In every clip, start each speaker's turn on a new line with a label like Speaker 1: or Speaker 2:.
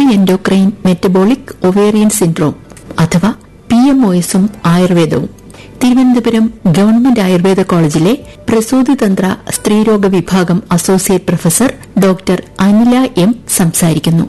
Speaker 1: Endocrine metabolic ovarian syndrome അഥവാ PMOS ആയുർവേദവും. Thiruvananthapuram government Ayurveda കോളേജിലെ പ്രസൂതിതന്ത്ര സ്ത്രീരോഗ വിഭാഗം associate professor doctor Anila M സംസാരിക്കുന്നു.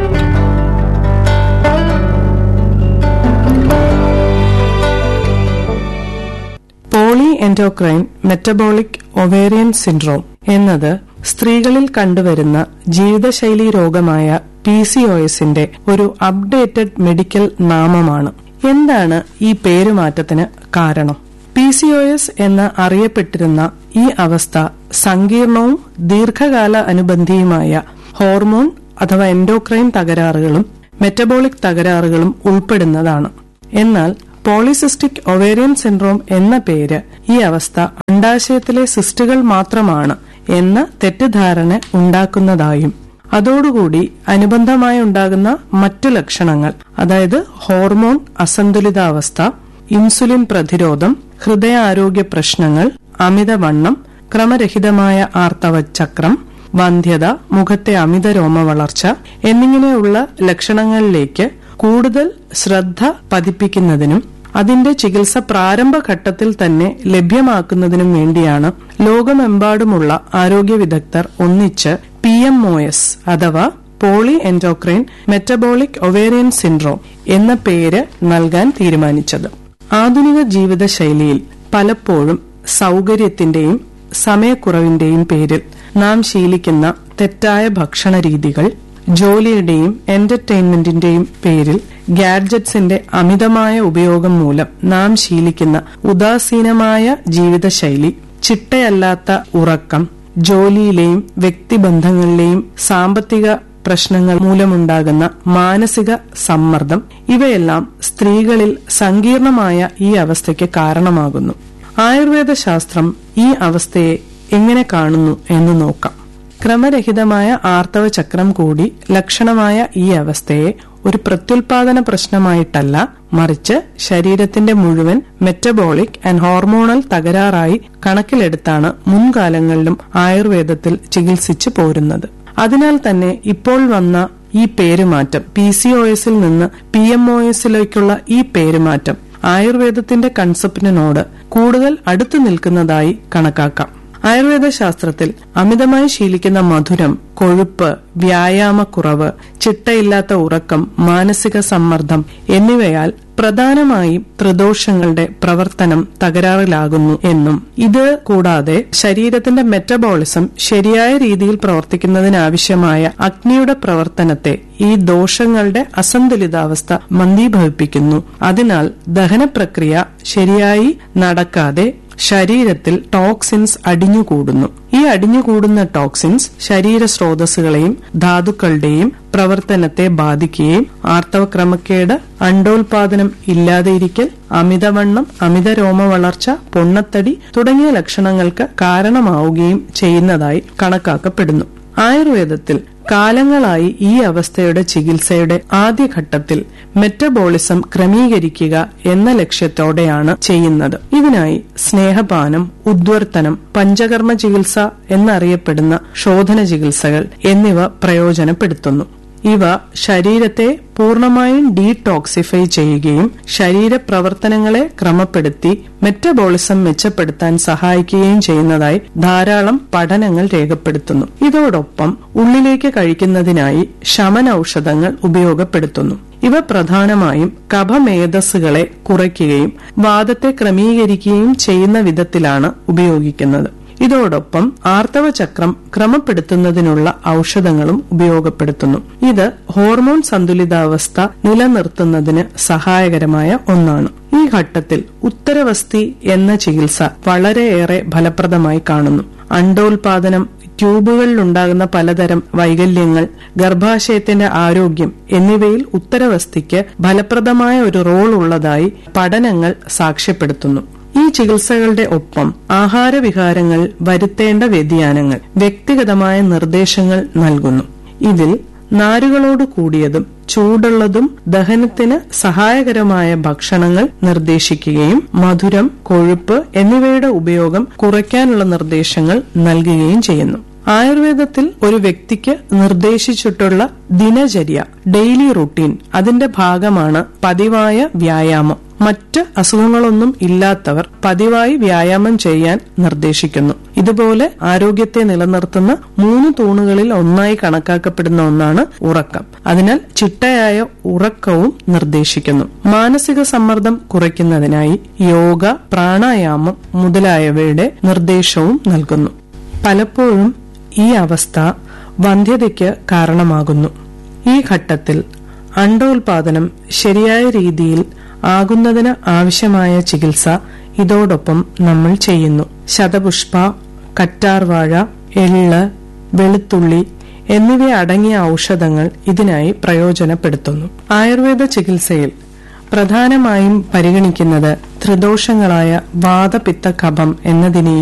Speaker 2: Poly endocrine metabolic ovarian syndrome എന്നത് സ്ത്രീകളിൽ കണ്ടുവരുന്ന ജീവിതശൈലി രോഗമായ PCOSന്റെ ഒരു അപ്ഡേറ്റഡ് മെഡിക്കൽ നാമമാണ്. എന്താണ് ഈ പേരുമാറ്റത്തിന് കാരണം? PCOS എന്ന് അറിയപ്പെട്ടിരുന്ന ഈ അവസ്ഥ സങ്കീർണവും ദീർഘകാല അനുബന്ധിയുമായ ഹോർമോൺ അഥവാ എൻഡോക്രൈൻ തകരാറുകളും മെറ്റബോളിക് തകരാറുകളും ഉൾപ്പെടുന്നതാണ്. എന്നാൽ പോളിസിസ്റ്റിക് ഒവേറിയൻ സിൻഡ്രോം എന്ന പേര് ഈ അവസ്ഥ അണ്ഡാശയത്തിലെ സിസ്റ്റുകൾ മാത്രമാണ് എന്ന തെറ്റിദ്ധാരണ ഉണ്ടാക്കുന്നതായും അതോടുകൂടി അനുബന്ധമായി ഉണ്ടാകുന്ന മറ്റു ലക്ഷണങ്ങൾ, അതായത് ഹോർമോൺ അസന്തുലിതാവസ്ഥ, ഇൻസുലിൻ പ്രതിരോധം, ഹൃദയാരോഗ്യ പ്രശ്നങ്ങൾ, അമിതവണ്ണം, ക്രമരഹിതമായ ആർത്തവചക്രം, വന്ധ്യത, മുഖത്തെ അമിത രോമവളർച്ച എന്നിങ്ങനെയുള്ള ലക്ഷണങ്ങളിലേക്ക് കൂടുതൽ ശ്രദ്ധ പതിപ്പിക്കുന്നതിനും അതിന്റെ ചികിത്സ പ്രാരംഭഘട്ടത്തിൽ തന്നെ ലഭ്യമാക്കുന്നതിനും വേണ്ടിയാണ് ലോകമെമ്പാടുമുള്ള ആരോഗ്യ വിദഗ്ധർ ഒന്നിച്ച് PMOS അഥവാ poly endocrine metabolic ovarian syndrome എന്ന പേര് നൽകാൻ തീരുമാനിച്ചത്. ആധുനിക ജീവിതശൈലിയിൽ പലപ്പോഴും സൌകര്യത്തിന്റെയും സമയക്കുറവിന്റെയും പേരിൽ നാം ശീലിക്കുന്ന തെറ്റായ ഭക്ഷണ രീതികൾ, ജോലിയുടെയും എന്റർടൈൻമെന്റിന്റെയും പേരിൽ ഗാഡ്ജറ്റ്സിന്റെ അമിതമായ ഉപയോഗം മൂലം നാം ശീലിക്കുന്ന ഉദാസീനമായ ജീവിതശൈലി, ചിട്ടയല്ലാത്ത ഉറക്കം, ജോലിയിലെയും വ്യക്തിബന്ധങ്ങളിലെയും സാമ്പത്തിക പ്രശ്നങ്ങൾ മൂലമുണ്ടാകുന്ന മാനസിക സമ്മർദ്ദം ഇവയെല്ലാം സ്ത്രീകളിൽ സങ്കീർണമായ ഈ അവസ്ഥയ്ക്ക് കാരണമാകുന്നു. ആയുർവേദ ശാസ്ത്രം ഈ അവസ്ഥയെ എങ്ങനെ കാണുന്നു എന്ന് നോക്കാം. ക്രമരഹിതമായ ആർത്തവ ചക്രം കൂടി ലക്ഷണമായ ഈ അവസ്ഥയെ ഒരു പ്രത്യുൽപാദന പ്രശ്നമായിട്ടല്ല, മറിച്ച് ശരീരത്തിന്റെ മുഴുവൻ മെറ്റബോളിക് ആൻഡ് ഹോർമോണൽ തകരാറായി കണക്കിലെടുത്താണ് മുൻകാലങ്ങളിലും ആയുർവേദത്തിൽ ചികിത്സിച്ചു പോരുന്നത്. അതിനാൽ തന്നെ ഇപ്പോൾ വന്ന ഈ പേരുമാറ്റം, PCOSൽ നിന്ന് PMOSലേക്കുള്ള ഈ പേരുമാറ്റം ആയുർവേദത്തിന്റെ കൺസെപ്റ്റിനോട് കൂടുതൽ അടുത്തു നിൽക്കുന്നതായി കണക്കാക്കാം. ആയുർവേദ ശാസ്ത്രത്തിൽ അമിതമായി ശീലിക്കുന്ന മധുരം, കൊഴുപ്പ്, വ്യായാമക്കുറവ്, ചിട്ടയില്ലാത്ത ഉറക്കം, മാനസിക സമ്മർദ്ദം എന്നിവയാൽ പ്രധാനമായും ത്രിദോഷങ്ങളുടെ പ്രവർത്തനം തകരാറിലാകുന്നു എന്നും ഇത് കൂടാതെ ശരീരത്തിന്റെ മെറ്റബോളിസം ശരിയായ രീതിയിൽ പ്രവർത്തിക്കുന്നതിനാവശ്യമായ അഗ്നിയുടെ പ്രവർത്തനത്തെ ഈ ദോഷങ്ങളുടെ അസന്തുലിതാവസ്ഥ മന്ദീഭവിപ്പിക്കുന്നു. അതിനാൽ ദഹന പ്രക്രിയ ശരിയായി നടക്കാതെ ശരീരത്തിൽ ടോക്സിൻസ് അടിഞ്ഞുകൂടുന്നു. ഈ അടിഞ്ഞുകൂടുന്ന ടോക്സിൻസ് ശരീര സ്രോതസ്സുകളെയും ധാതുക്കളുടെയും പ്രവർത്തനത്തെ ബാധിക്കുകയും ആർത്തവക്രമക്കേട്, അണ്ടോൽപാദനം ഇല്ലാതെയിരിക്കൽ, അമിതവണ്ണം, അമിത രോമവളർച്ച, പൊണ്ണത്തടി തുടങ്ങിയ ലക്ഷണങ്ങൾക്ക് കാരണമാവുകയും ചെയ്യുന്നതായി കണക്കാക്കപ്പെടുന്നു. ആയുർവേദത്തിൽ കാലങ്ങളായി ഈ അവസ്ഥയുടെ ചികിത്സയുടെ ആദ്യഘട്ടത്തിൽ മെറ്റബോളിസം ക്രമീകരിക്കുക എന്ന ലക്ഷ്യത്തോടെയാണ് ചെയ്യുന്നത്. ഇതിനായി സ്നേഹപാനം, ഉദ്വർത്തനം, പഞ്ചകർമ്മ ചികിത്സ എന്നറിയപ്പെടുന്ന ശോധന ചികിത്സകൾ എന്നിവ പ്രയോജനപ്പെടുത്തുന്നു. ഇവ ശരീരത്തെ പൂർണ്ണമായും ഡീടോക്സിഫൈ ചെയ്യുകയും ശരീരപ്രവർത്തനങ്ങളെ ക്രമപ്പെടുത്തി മെറ്റബോളിസം മെച്ചപ്പെടുത്താൻ സഹായിക്കുകയും ചെയ്യുന്നതായി ധാരാളം പഠനങ്ങൾ രേഖപ്പെടുത്തുന്നു. ഇതോടൊപ്പം ഉള്ളിലേക്ക് കഴിക്കുന്നതിനായി ശമന ഔഷധങ്ങൾ ഉപയോഗപ്പെടുത്തുന്നു. ഇവ പ്രധാനമായും കഫമേധസ്സുകളെ കുറയ്ക്കുകയും വാതത്തെ ക്രമീകരിക്കുകയും ചെയ്യുന്ന വിധത്തിലാണ് ഉപയോഗിക്കുന്നത്. ഇതോടൊപ്പം ആർത്തവചക്രം ക്രമപ്പെടുത്തുന്നതിനുള്ള ഔഷധങ്ങളും ഉപയോഗപ്പെടുത്തുന്നു. ഇത് ഹോർമോൺ സന്തുലിതാവസ്ഥ നിലനിർത്തുന്നതിന് സഹായകരമായ ഒന്നാണ്. ഈ ഘട്ടത്തിൽ ഉത്തരവസ്തി എന്ന ചികിത്സ വളരെയേറെ ഫലപ്രദമായി കാണുന്നു. അണ്ടോൽപാദനം, ട്യൂബുകളിലുണ്ടാകുന്ന പലതരം വൈകല്യങ്ങൾ, ഗർഭാശയത്തിന്റെ ആരോഗ്യം എന്നിവയിൽ ഉത്തരവസ്തിക്ക് ഫലപ്രദമായ ഒരു റോൾ ഉള്ളതായി പഠനങ്ങൾ സാക്ഷ്യപ്പെടുത്തുന്നു. ഈ ചികിത്സകളുടെ ഒപ്പം ആഹാരവിഹാരങ്ങൾ വരുത്തേണ്ട വ്യതിയാനങ്ങൾ, വ്യക്തിഗതമായ നിർദ്ദേശങ്ങൾ നൽകുന്നു. ഇതിൽ നാരുകളോട് കൂടിയതും ചൂടുള്ളതും ദഹനത്തിന് സഹായകരമായ ഭക്ഷണങ്ങൾ നിർദ്ദേശിക്കുകയും മധുരം, കൊഴുപ്പ് എന്നിവയുടെ ഉപയോഗം കുറയ്ക്കാനുള്ള നിർദ്ദേശങ്ങൾ നൽകുകയും ചെയ്യുന്നു. ആയുർവേദത്തിൽ ഒരു വ്യക്തിക്ക് നിർദ്ദേശിച്ചിട്ടുള്ള ദിനചര്യ, ഡെയിലി റുട്ടീൻ, അതിന്റെ ഭാഗമാണ് പതിവായ വ്യായാമം. മറ്റ് അസുഖങ്ങളൊന്നും ഇല്ലാത്തവർ പതിവായി വ്യായാമം ചെയ്യാൻ നിർദ്ദേശിക്കുന്നു. ഇതുപോലെ ആരോഗ്യത്തെ നിലനിർത്തുന്ന 3 തൂണുകളിൽ ഒന്നായി കണക്കാക്കപ്പെടുന്ന ഒന്നാണ് ഉറക്കം. അതിനാൽ ചിട്ടയായ ഉറക്കവും നിർദ്ദേശിക്കുന്നു. മാനസിക സമ്മർദ്ദം കുറയ്ക്കുന്നതിനായി യോഗ, പ്രാണായാമം മുതലായവയുടെ നിർദ്ദേശവും നൽകുന്നു. പലപ്പോഴും ഈ അവസ്ഥ വന്ധ്യതയ്ക്ക് കാരണമാകുന്നു. ഈ ഘട്ടത്തിൽ അണ്ഡോൽപാദനം ശരിയായ രീതിയിൽ ആകുന്നതിന് ആവശ്യമായ ചികിത്സ ഇതോടൊപ്പം നമ്മൾ ചെയ്യുന്നു. ശതപുഷ്പ, കറ്റാർവാഴ, എള്ള്, വെളുത്തുള്ളി എന്നിവ അടങ്ങിയ ഔഷധങ്ങൾ ഇതിനായി പ്രയോജനപ്പെടുത്തുന്നു. ആയുർവേദ ചികിത്സയിൽ പ്രധാനമായും പരിഗണിക്കുന്നത് ത്രിദോഷങ്ങളായ വാത, പിത്ത, കഫം എന്നതിനെയും